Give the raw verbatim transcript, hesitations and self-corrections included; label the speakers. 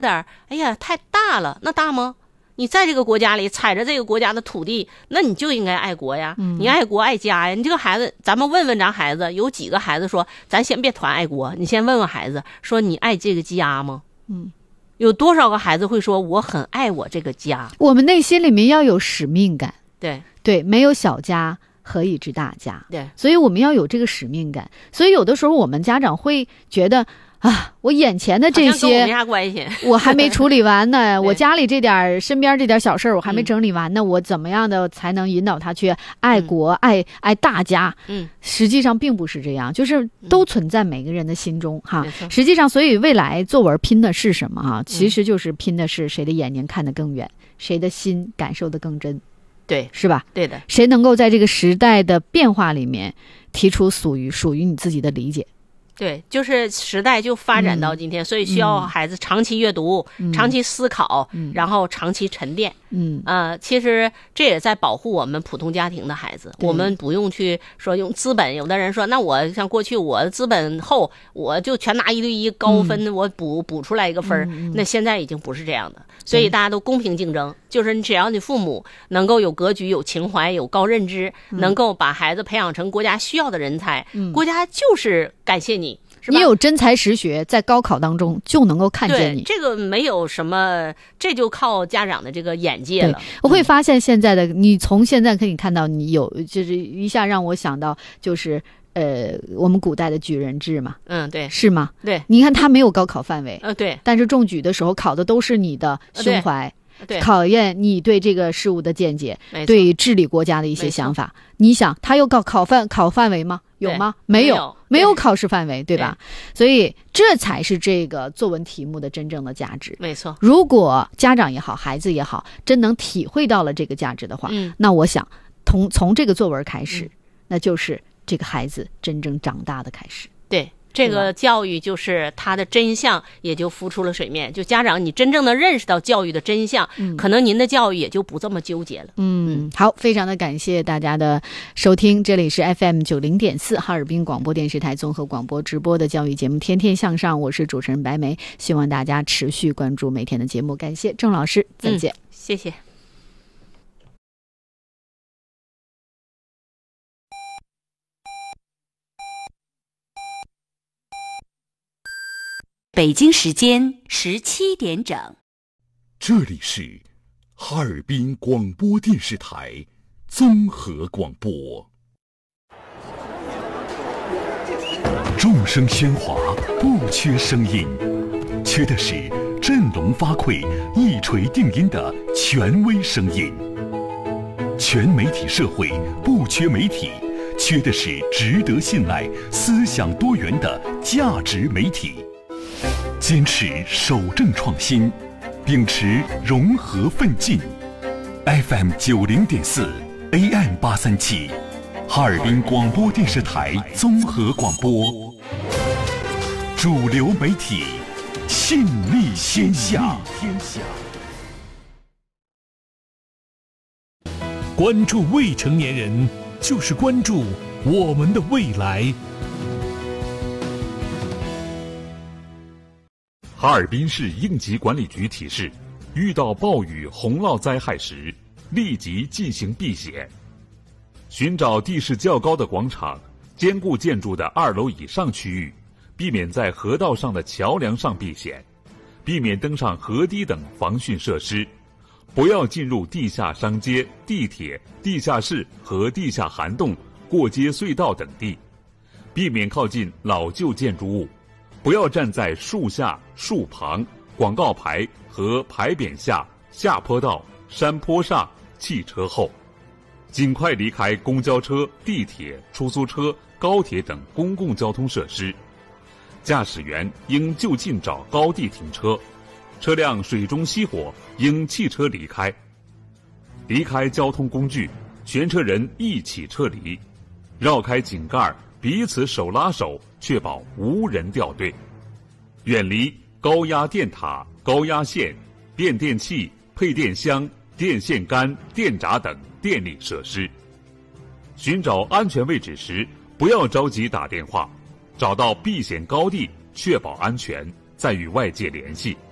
Speaker 1: 点，哎呀，太大了，那大吗？你在这个国家里踩着这个国家的土地，那你就应该爱国呀，
Speaker 2: 嗯、
Speaker 1: 你爱国爱家呀。你这个孩子，咱们问问咱孩子，有几个孩子说，咱先别谈爱国，你先问问孩子，说你爱这个家吗？
Speaker 2: 嗯，
Speaker 1: 有多少个孩子会说我很爱我这个家？
Speaker 2: 我们内心里面要有使命感。
Speaker 1: 对
Speaker 2: 对，没有小家何以治大家？
Speaker 1: 对，
Speaker 2: 所以我们要有这个使命感。所以有的时候我们家长会觉得啊，我眼前的这些
Speaker 1: 跟我没啥关系，
Speaker 2: 我还没处理完呢，我家里这点身边这点小事儿我还没整理完呢、嗯、我怎么样的才能引导他去爱国、嗯、爱爱大家？
Speaker 1: 嗯，
Speaker 2: 实际上并不是这样，就是都存在每个人的心中、嗯、哈。实际上，所以未来作文拼的是什么哈？其实就是拼的是谁的眼睛看得更远，谁的心感受得更真。
Speaker 1: 对，
Speaker 2: 是吧？
Speaker 1: 对的。
Speaker 2: 谁能够在这个时代的变化里面提出属于属于你自己的理解？
Speaker 1: 对，就是时代就发展到今天、嗯、所以需要孩子长期阅读、嗯、长期思考、嗯、然后长期沉淀。
Speaker 2: 嗯
Speaker 1: 呃，其实这也在保护我们普通家庭的孩子，我们不用去说用资本。有的人说，那我像过去我资本厚，我就全拿一对一高分、嗯、我补补出来一个分、嗯、那现在已经不是这样的，所以大家都公平竞争，就是你只要你父母能够有格局、有情怀、有高认知、嗯、能够把孩子培养成国家需要的人才、嗯、国家就是感谢你。
Speaker 2: 你有真才实学，在高考当中就能够看见你。
Speaker 1: 对，这个没有什么，这就靠家长的这个眼界了。
Speaker 2: 我会发现现在的、嗯、你，从现在可以看到，你有就是一下让我想到，就是呃，我们古代的举人制嘛。
Speaker 1: 嗯，对，
Speaker 2: 是吗？
Speaker 1: 对，
Speaker 2: 你看他没有高考范围，
Speaker 1: 呃，对，
Speaker 2: 但是中举的时候考的都是你的胸怀。
Speaker 1: 对，
Speaker 2: 考验你对这个事物的见解，对治理国家的一些想法。你想，他有考考范考范围吗？有吗？没有，没有，没有考试范围，对吧？对，所以这才是这个作文题目的真正的价值。
Speaker 1: 没错。
Speaker 2: 如果家长也好，孩子也好，真能体会到了这个价值的话，嗯，那我想，从从这个作文开始、嗯，那就是这个孩子真正长大的开始。
Speaker 1: 对。这个教育就是它的真相也就浮出了水面，就家长你真正的认识到教育的真相、嗯、可能您的教育也就不这么纠结了。
Speaker 2: 嗯，好，非常的感谢大家的收听，这里是 F M 九十点四 哈尔滨广播电视台综合广播直播的教育节目天天向上，我是主持人白梅，希望大家持续关注每天的节目，感谢郑老师，再见、
Speaker 1: 嗯、谢谢。
Speaker 3: 北京时间十七点整，
Speaker 4: 这里是哈尔滨广播电视台综合广播。众声喧哗，不缺声音，缺的是振聋发聩、一锤定音的权威声音。全媒体社会不缺媒体，缺的是值得信赖、思想多元的价值媒体。坚持守正创新，秉持融合奋进。F M 九十点四 A M 八三七，哈尔滨广播电视台综合广播，主流媒体，信力天下。
Speaker 5: 关注未成年人，就是关注我们的未来。
Speaker 4: 哈尔滨市应急管理局提示：遇到暴雨、洪涝灾害时，立即进行避险。寻找地势较高的广场、坚固建筑的二楼以上区域，避免在河道上的桥梁上避险，避免登上河堤等防汛设施。不要进入地下商街、地铁、地下室和地下涵洞、过街隧道等地，避免靠近老旧建筑物。不要站在树下、树旁、广告牌和牌匾下、下坡道、山坡上、汽车后，尽快离开公交车、地铁、出租车、高铁等公共交通设施。驾驶员应就近找高地停车，车辆水中熄火应弃车离开。离开交通工具，全车人一起撤离，绕开井盖，彼此手拉手，确保无人掉队。远离高压电塔、高压线、变电器、配电箱、电线杆、电闸等电力设施。寻找安全位置时，不要着急打电话，找到避险高地，确保安全，再与外界联系。